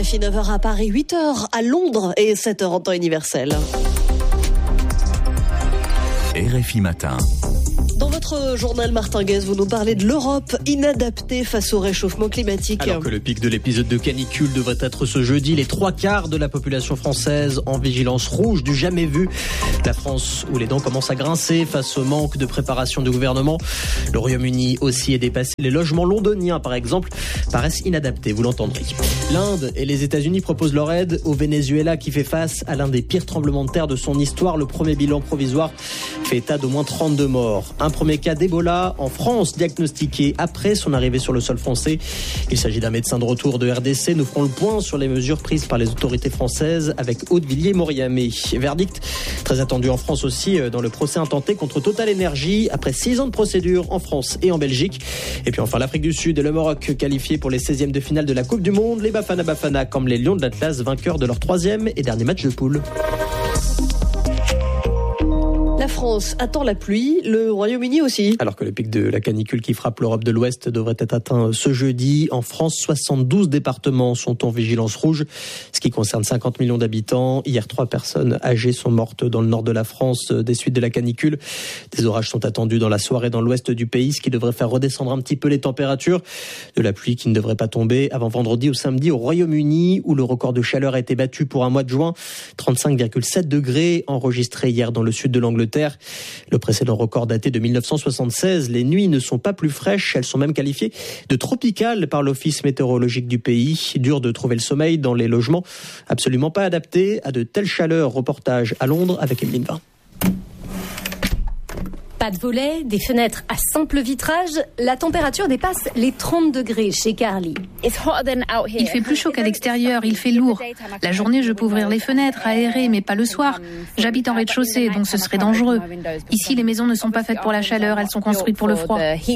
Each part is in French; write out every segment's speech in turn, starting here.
RFI, 9h à Paris, 8h à Londres et 7h en temps universel. RFI Matin. Dans votre journal Martin-Guez, vous nous parlez de l'Europe inadaptée face au réchauffement climatique. Alors que le pic de l'épisode de canicule devrait être ce jeudi, les 3/4 de la population française en vigilance rouge du jamais vu. La France où les dents commencent à grincer face au manque de préparation du gouvernement. Le Royaume-Uni aussi est dépassé. Les logements londoniens, par exemple, paraissent inadaptés, vous l'entendrez. L'Inde et les États-Unis proposent leur aide au Venezuela qui fait face à l'un des pires tremblements de terre de son histoire. Le premier bilan provisoire fait état d'au moins 32 morts. Un premier cas d'Ebola en France diagnostiqué après son arrivée sur le sol français. Il s'agit d'un médecin de retour de RDC. Nous ferons le point sur les mesures prises par les autorités françaises avec Haute-Villiers-Moriamé. Verdict très attendu en France aussi dans le procès intenté contre Total Energy après 6 ans de procédure en France et en Belgique. Et puis enfin l'Afrique du Sud et le Maroc qualifiés pour les 16e de finale de la Coupe du Monde. Les Bafana comme les Lions de l'Atlas vainqueurs de leur 3e et dernier match de poule. La France attend la pluie, le Royaume-Uni aussi. Alors que le pic de la canicule qui frappe l'Europe de l'Ouest devrait être atteint ce jeudi, en France, 72 départements sont en vigilance rouge, ce qui concerne 50 millions d'habitants. Hier, 3 personnes âgées sont mortes dans le nord de la France des suites de la canicule. Des orages sont attendus dans la soirée dans l'ouest du pays, ce qui devrait faire redescendre un petit peu les températures. De la pluie qui ne devrait pas tomber avant vendredi ou samedi au Royaume-Uni, où le record de chaleur a été battu pour un mois de juin. 35,7 degrés enregistrés hier dans le sud de l'Angleterre. Le précédent record daté de 1976. Les nuits ne sont pas plus fraîches, elles sont même qualifiées de tropicales par l'Office météorologique du pays. Dur de trouver le sommeil dans les logements absolument pas adaptés à de telles chaleurs. Reportage à Londres avec Emeline Vin. Pas de volets, des fenêtres à simple vitrage, la température dépasse les 30 degrés chez Carly. Il fait plus chaud qu'à l'extérieur, il fait lourd. La journée, je peux ouvrir les fenêtres, aérer, mais pas le soir. J'habite en rez-de-chaussée, donc ce serait dangereux. Ici, les maisons ne sont pas faites pour la chaleur, elles sont construites pour le froid.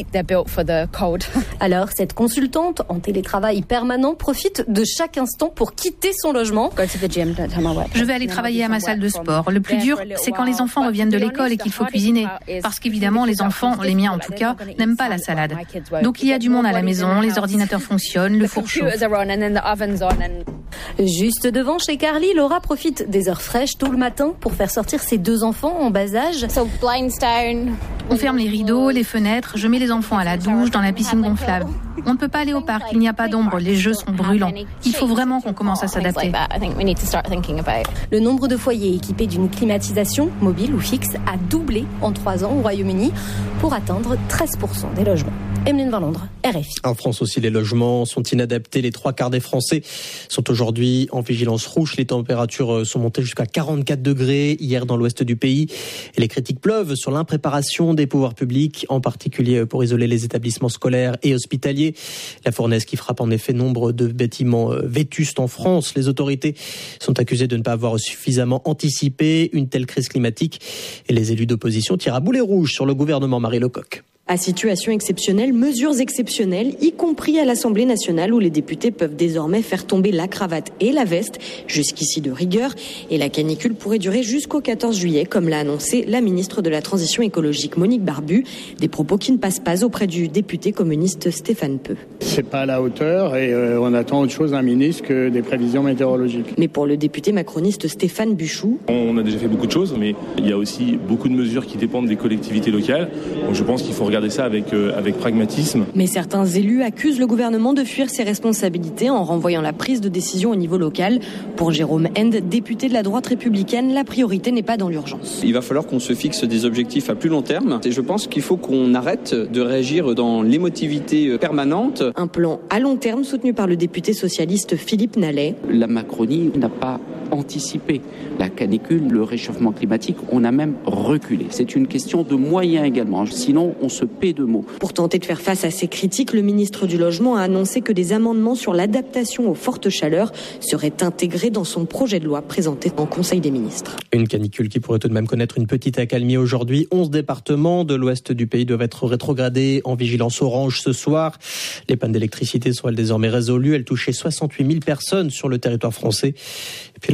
Alors, cette consultante en télétravail permanent profite de chaque instant pour quitter son logement. Je vais aller travailler à ma salle de sport. Le plus dur, c'est quand les enfants reviennent de l'école et qu'il faut cuisiner. Parce qu'évidemment, les enfants, les miens en tout cas, n'aiment pas la salade. Donc il y a du monde à la maison, les ordinateurs fonctionnent, le four chauffe. Juste devant chez Carly, Laura profite des heures fraîches tôt le matin pour faire sortir ses 2 enfants en bas âge. On ferme les rideaux, les fenêtres, je mets les enfants à la douche, dans la piscine gonflable. On ne peut pas aller au parc, il n'y a pas d'ombre, les jeux sont brûlants. Il faut vraiment qu'on commence à s'adapter. Le nombre de foyers équipés d'une climatisation, mobile ou fixe, a doublé en 3 ans au Royaume-Uni pour atteindre 13% des logements. Emeline Vin, Londres, RFI. En France aussi, les logements sont inadaptés. Les 3/4 des Français sont aujourd'hui en vigilance rouge. Les températures sont montées jusqu'à 44 degrés hier dans l'ouest du pays. Et les critiques pleuvent sur l'impréparation des pouvoirs publics, en particulier pour isoler les établissements scolaires et hospitaliers. La fournaise qui frappe en effet nombre de bâtiments vétustes en France. Les autorités sont accusées de ne pas avoir suffisamment anticipé une telle crise climatique. Et les élus d'opposition tirent à boulet rouge sur le gouvernement. Marie Lecoq. À situation exceptionnelle, mesures exceptionnelles, y compris à l'Assemblée nationale où les députés peuvent désormais faire tomber la cravate et la veste, jusqu'ici de rigueur, et la canicule pourrait durer jusqu'au 14 juillet, comme l'a annoncé la ministre de la Transition écologique Monique Barbu, des propos qui ne passent pas auprès du député communiste Stéphane Peu. C'est pas à la hauteur et on attend autre chose d'un ministre que des prévisions météorologiques. Mais pour le député macroniste Stéphane Buchou, on a déjà fait beaucoup de choses, mais il y a aussi beaucoup de mesures qui dépendent des collectivités locales, donc je pense qu'il faut regarder ça avec pragmatisme. Mais certains élus accusent le gouvernement de fuir ses responsabilités en renvoyant la prise de décision au niveau local. Pour Jérôme End, député de la droite républicaine, la priorité n'est pas dans l'urgence. Il va falloir qu'on se fixe des objectifs à plus long terme et je pense qu'il faut qu'on arrête de réagir dans l'émotivité permanente. Un plan à long terme soutenu par le député socialiste Philippe Nallet. La Macronie n'a pas anticipé la canicule, le réchauffement climatique, on a même reculé. C'est une question de moyens également, sinon on se paie de mots. Pour tenter de faire face à ces critiques, le ministre du Logement a annoncé que des amendements sur l'adaptation aux fortes chaleurs seraient intégrés dans son projet de loi présenté en Conseil des ministres. Une canicule qui pourrait tout de même connaître une petite accalmie aujourd'hui. 11 départements de l'ouest du pays doivent être rétrogradés en vigilance orange ce soir. Les pannes d'électricité sont elles désormais résolues. Elles touchaient 68 000 personnes sur le territoire français. Et puis la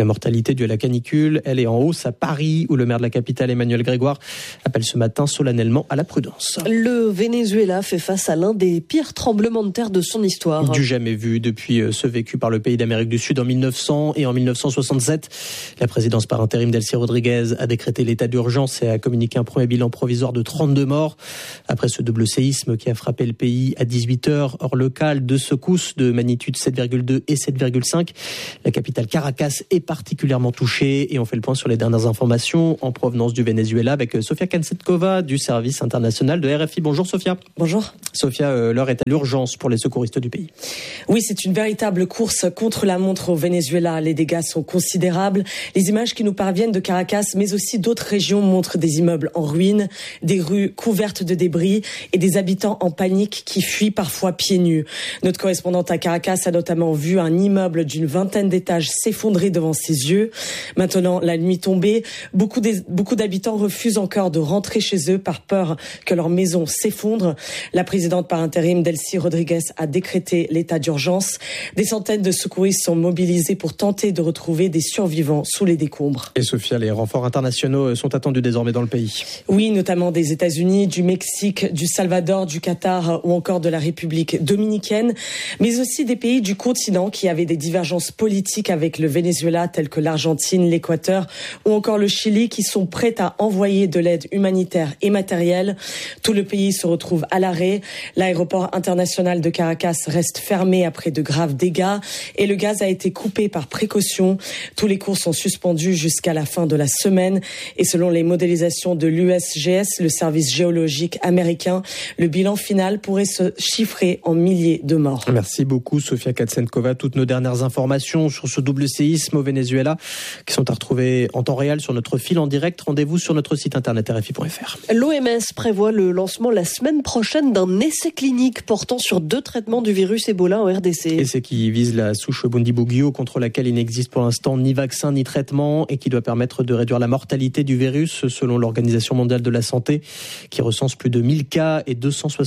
mortalité due à la canicule, elle est en hausse à Paris, où le maire de la capitale, Emmanuel Grégoire, appelle ce matin solennellement à la prudence. Le Venezuela fait face à l'un des pires tremblements de terre de son histoire. Du jamais vu depuis ceux vécus par le pays d'Amérique du Sud en 1900 et en 1967. La présidence par intérim Delcy Rodriguez a décrété l'état d'urgence et a communiqué un premier bilan provisoire de 32 morts. Après ce double séisme qui a frappé le pays à 18h, hors local, 2 secousses de magnitude 7,2 et 7,5. La capitale Caracas est particulièrement touchée et on fait le point sur les dernières informations en provenance du Venezuela avec Sofia Kansetkova du service international de RFI. Bonjour Sofia. Bonjour. Sofia, l'heure est à l'urgence pour les secouristes du pays. Oui, c'est une véritable course contre la montre au Venezuela. Les dégâts sont considérables. Les images qui nous parviennent de Caracas, mais aussi d'autres régions, montrent des immeubles en ruine, des rues couvertes de débris et des habitants en panique qui fuient parfois pieds nus. Notre correspondante à Caracas a notamment vu un immeuble d'une 20aine d'étages s'effondrer devant ses yeux. Maintenant, la nuit tombée, beaucoup d'habitants refusent encore de rentrer chez eux par peur que leur maison s'effondre. La présidente par intérim, Delcy Rodriguez, a décrété l'état d'urgence. Des centaines de secouristes sont mobilisés pour tenter de retrouver des survivants sous les décombres. Et Sofia, les renforts internationaux sont attendus désormais dans le pays. Oui, notamment des États-Unis, du Mexique, du Salvador, du Qatar ou encore de la République dominicaine, mais aussi des pays du continent qui avaient des divergences politiques avec le Venezuela, tels que l'Argentine, l'Équateur ou encore le Chili, qui sont prêts à envoyer de l'aide humanitaire et matérielle. Tout le pays se retrouve à l'arrêt. L'aéroport international de Caracas reste fermé après de graves dégâts et le gaz a été coupé par précaution. Tous les cours sont suspendus jusqu'à la fin de la semaine et selon les modélisations de l'USGS, le service géologique américain, le bilan final pourrait se chiffrer en milliers de morts. Merci beaucoup Sofia Kansetkova. Toutes nos dernières informations sur ce double séisme au Venezuela qui sont à retrouver en temps réel sur notre fil en direct. Rendez-vous sur notre site internet rfi.fr. L'OMS prévoit le lancement la semaine prochaine d'un essai clinique portant sur 2 traitements du virus Ebola en RDC. Essai qui vise la souche Bundibugyo contre laquelle il n'existe pour l'instant ni vaccin ni traitement et qui doit permettre de réduire la mortalité du virus selon l'Organisation mondiale de la santé qui recense plus de 1000 cas et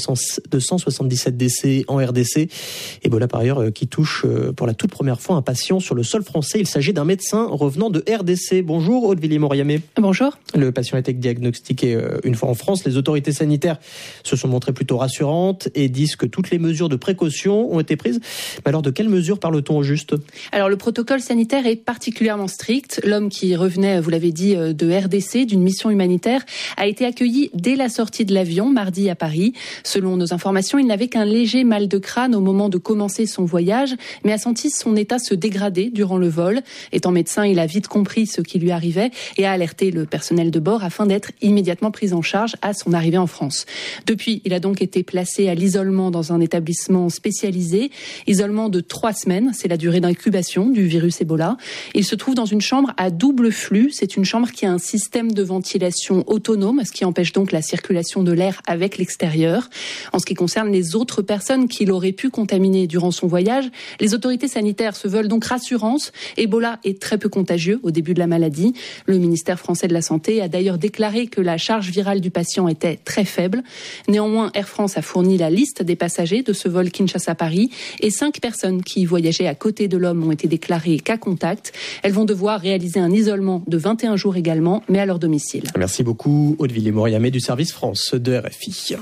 277 décès en RDC. Ebola par ailleurs qui touche pour la toute première fois un patient sur le sol français. Il s'agit d'un médecin revenant de RDC. Bonjour Aude Villiers-Moriamé. Bonjour. Le patient a été diagnostiqué une fois en France. Les autorités sanitaires se sont montrées plutôt rassurantes et disent que toutes les mesures de précaution ont été prises. Mais alors de quelles mesures parle-t-on au juste ? Alors le protocole sanitaire est particulièrement strict. L'homme qui revenait, vous l'avez dit, de RDC, d'une mission humanitaire, a été accueilli dès la sortie de l'avion mardi à Paris. Selon nos informations, il n'avait qu'un léger mal de crâne au moment de commencer son voyage, mais a senti son état se dégrader durant le vol. Étant médecin, il a vite compris ce qui lui arrivait et a alerté le personnel de bord afin d'être immédiatement pris en charge à son arrivée en France. Depuis, il a donc été placé à l'isolement dans un établissement spécialisé. Isolement de 3 semaines, c'est la durée d'incubation du virus Ebola. Il se trouve dans une chambre à double flux. C'est une chambre qui a un système de ventilation autonome, ce qui empêche donc la circulation de l'air avec l'extérieur. En ce qui concerne les autres personnes qu'il aurait pu contaminer durant son voyage, les autorités sanitaires se veulent donc rassurantes. Ebola est très peu contagieux au début de la maladie. Le ministère français de la Santé a d'ailleurs déclaré que la charge virale du patient était très faible. Néanmoins, Air France a fourni la liste des passagers de ce vol Kinshasa-Paris et 5 personnes qui voyageaient à côté de l'homme ont été déclarées cas contact. Elles vont devoir réaliser un isolement de 21 jours également, mais à leur domicile. Merci beaucoup Aude Villiers-Moriamé du service France de RFI.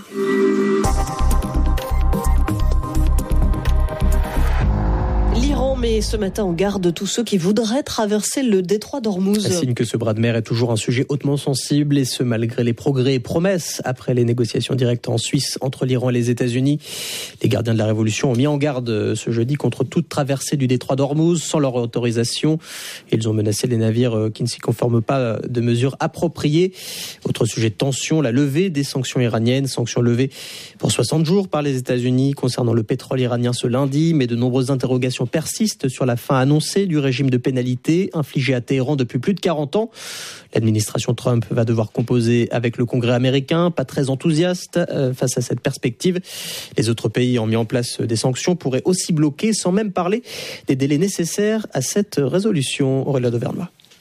L'Iran met ce matin en garde tous ceux qui voudraient traverser le détroit d'Ormuz. Signe que ce bras de mer est toujours un sujet hautement sensible et ce malgré les progrès et promesses après les négociations directes en Suisse entre l'Iran et les États-Unis. Les gardiens de la Révolution ont mis en garde ce jeudi contre toute traversée du détroit d'Ormuz sans leur autorisation. Ils ont menacé les navires qui ne s'y conforment pas de mesures appropriées. Autre sujet de tension, la levée des sanctions iraniennes. Sanctions levées pour 60 jours par les États-Unis concernant le pétrole iranien ce lundi, mais de nombreuses interrogations persiste sur la fin annoncée du régime de pénalité infligé à Téhéran depuis plus de 40 ans. L'administration Trump va devoir composer avec le Congrès américain, pas très enthousiaste face à cette perspective. Les autres pays ont mis en place des sanctions pourraient aussi bloquer, sans même parler des délais nécessaires à cette résolution. Aurélia Dauvernois.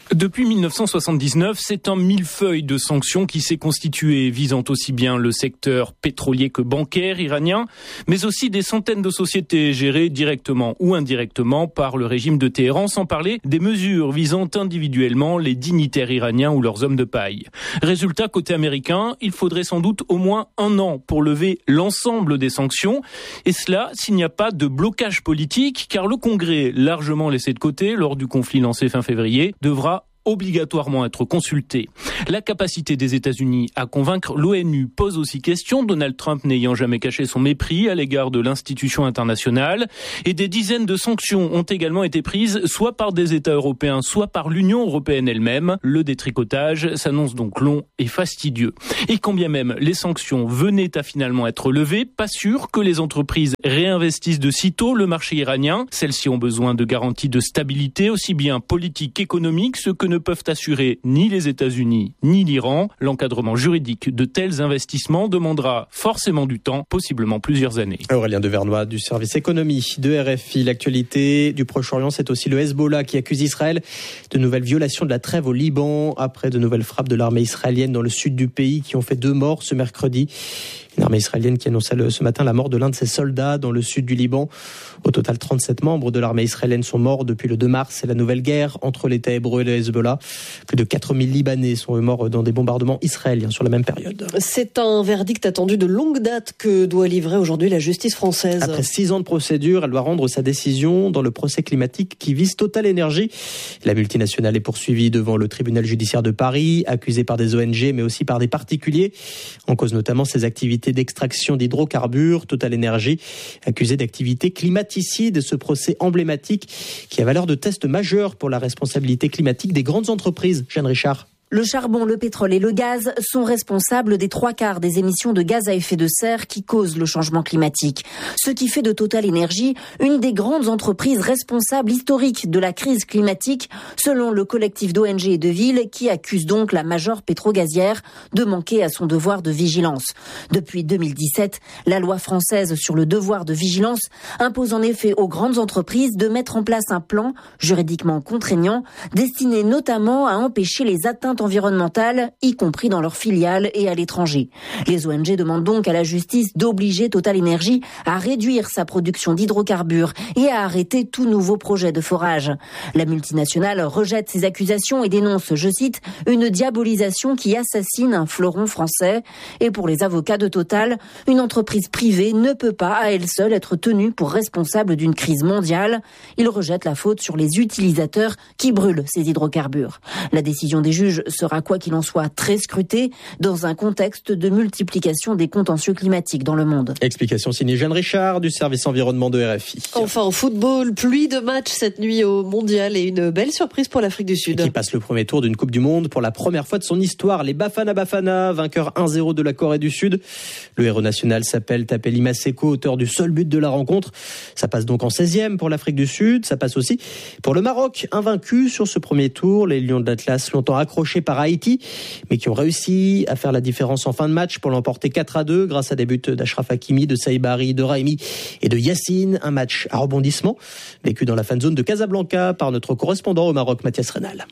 Depuis 1979, c'est un millefeuille de sanctions qui s'est constitué, visant aussi bien le secteur pétrolier que bancaire iranien, mais aussi des centaines de sociétés gérées directement ou indirectement par le régime de Téhéran, sans parler des mesures visant individuellement les dignitaires iraniens ou leurs hommes de paille. Résultat, côté américain, il faudrait sans doute au moins 1 an pour lever l'ensemble des sanctions, et cela s'il n'y a pas de blocage politique, car le Congrès, largement laissé de côté lors du conflit lancé fin février, devra obligatoirement être consulté. La capacité des États-Unis à convaincre l'ONU pose aussi question, Donald Trump n'ayant jamais caché son mépris à l'égard de l'institution internationale, et des dizaines de sanctions ont également été prises soit par des États européens, soit par l'Union européenne elle-même. Le détricotage s'annonce donc long et fastidieux. Et quand bien même les sanctions venaient à finalement être levées, pas sûr que les entreprises réinvestissent de sitôt le marché iranien. Celles-ci ont besoin de garanties de stabilité, aussi bien politique qu'économique, ce que ne peuvent assurer ni les États-Unis ni l'Iran. L'encadrement juridique de tels investissements demandera forcément du temps, possiblement plusieurs années. Aurélien Devernois du service économie de RFI. L'actualité du Proche-Orient, c'est aussi le Hezbollah qui accuse Israël de nouvelles violations de la trêve au Liban après de nouvelles frappes de l'armée israélienne dans le sud du pays qui ont fait 2 morts ce mercredi. Une armée israélienne qui annonçait ce matin la mort de l'un de ses soldats dans le sud du Liban. Au total, 37 membres de l'armée israélienne sont morts depuis le 2 mars. C'est la nouvelle guerre entre l'État hébreu et le Hezbollah. Plus de 4000 Libanais sont morts dans des bombardements israéliens sur la même période. C'est un verdict attendu de longue date que doit livrer aujourd'hui la justice française. Après 6 ans de procédure, elle doit rendre sa décision dans le procès climatique qui vise Total Energy. La multinationale est poursuivie devant le tribunal judiciaire de Paris, accusée par des ONG mais aussi par des particuliers. En cause notamment ses activités d'extraction d'hydrocarbures. Total Energy accusée d'activités climaticides. Ce procès emblématique qui a valeur de test majeur pour la responsabilité climatique des grandes entreprises. Jeanne Richard. Le charbon, le pétrole et le gaz sont responsables des 3/4 des émissions de gaz à effet de serre qui causent le changement climatique. Ce qui fait de Total Energy une des grandes entreprises responsables historiques de la crise climatique, selon le collectif d'ONG et de villes qui accuse donc la major pétrogazière de manquer à son devoir de vigilance. Depuis 2017, la loi française sur le devoir de vigilance impose en effet aux grandes entreprises de mettre en place un plan juridiquement contraignant destiné notamment à empêcher les atteintes environnementales, y compris dans leurs filiales et à l'étranger. Les ONG demandent donc à la justice d'obliger Total Energy à réduire sa production d'hydrocarbures et à arrêter tout nouveau projet de forage. La multinationale rejette ces accusations et dénonce, je cite, une diabolisation qui assassine un fleuron français. Et pour les avocats de Total, une entreprise privée ne peut pas à elle seule être tenue pour responsable d'une crise mondiale. Ils rejettent la faute sur les utilisateurs qui brûlent ces hydrocarbures. La décision des juges sera quoi qu'il en soit très scruté dans un contexte de multiplication des contentieux climatiques dans le monde. Explication signée Jeanne Richard du service environnement de RFI. Enfin en football, pluie de matchs cette nuit au Mondial et une belle surprise pour l'Afrique du Sud. Qui passe le premier tour d'une Coupe du Monde pour la première fois de son histoire. Les Bafana, vainqueurs 1-0 de la Corée du Sud. Le héros national s'appelle Tapeli Maseko, auteur du seul but de la rencontre. Ça passe donc en 16e pour l'Afrique du Sud. Ça passe aussi pour le Maroc, invaincu sur ce premier tour. Les Lions de l'Atlas longtemps accrochés par Haïti, mais qui ont réussi à faire la différence en fin de match pour l'emporter 4-2 grâce à des buts d'Achraf Hakimi, de Saïbari, de Raimi et de Yacine. Un match à rebondissement vécu dans la fan zone de Casablanca par notre correspondant au Maroc, Mathias Renal.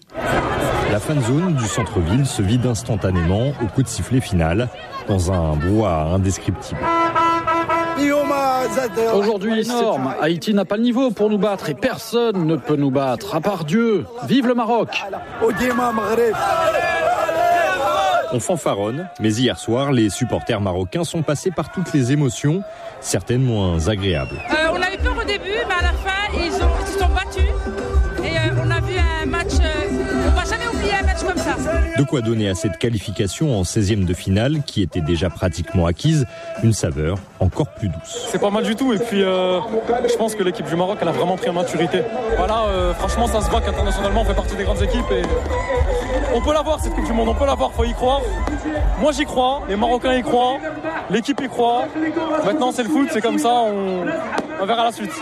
La fan zone du centre-ville se vide instantanément au coup de sifflet final dans un brouhaha indescriptible. Aujourd'hui, c'est énorme. Haïti n'a pas le niveau pour nous battre et personne ne peut nous battre, à part Dieu. Vive le Maroc! On fanfaronne, mais hier soir, les supporters marocains sont passés par toutes les émotions, certaines moins agréables. On avait peur au début, mais à la fin, ils se sont battus. Et on a vu un match, on ne va jamais oublier un match comme ça. De quoi donner à cette qualification en 16e de finale, qui était déjà pratiquement acquise, une saveur encore plus douce. C'est pas mal du tout, et puis je pense que l'équipe du Maroc, elle a vraiment pris en maturité. Voilà, franchement, ça se voit qu'internationalement, on fait partie des grandes équipes, et on peut l'avoir cette Coupe du Monde, on peut l'avoir, faut y croire. Moi j'y crois, les Marocains y croient, l'équipe y croit. Maintenant c'est le foot, c'est comme ça, on verra la suite.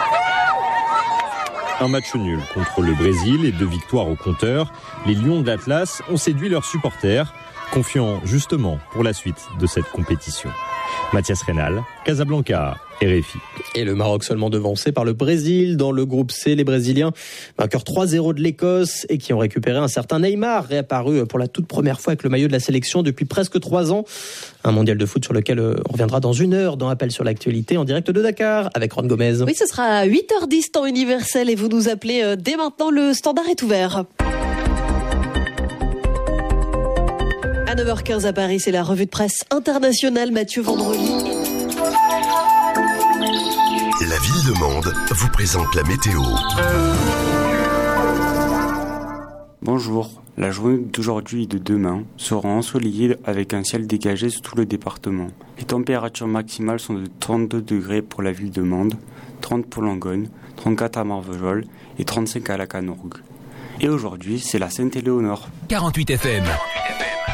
Un match nul contre le Brésil et 2 victoires au compteur. Les Lions de l'Atlas ont séduit leurs supporters, confiants justement pour la suite de cette compétition. Mathias Reynal, Casablanca, RFI. Et le Maroc seulement devancé par le Brésil. Dans le groupe C, les Brésiliens vainqueurs 3-0 de l'Écosse et qui ont récupéré un certain Neymar, réapparu pour la toute première fois avec le maillot de la sélection depuis presque 3 ans. Un mondial de foot sur lequel on reviendra dans 1 heure dans Appel sur l'actualité en direct de Dakar avec Ron Gomez. Oui, ce sera à 8h10 temps universel et vous nous appelez dès maintenant, le standard est ouvert. À 9h15 à Paris, c'est la revue de presse internationale. Mathieu Vendredi. La ville de Mende vous présente la météo. Bonjour, la journée d'aujourd'hui et de demain sera ensoleillée avec un ciel dégagé sur tout le département. Les températures maximales sont de 32 degrés pour la ville de Mende, 30 pour Langogne, 34 à Marvejols et 35 à Lacanaugue. Et aujourd'hui, c'est la Sainte-Éléonore. 48 FM.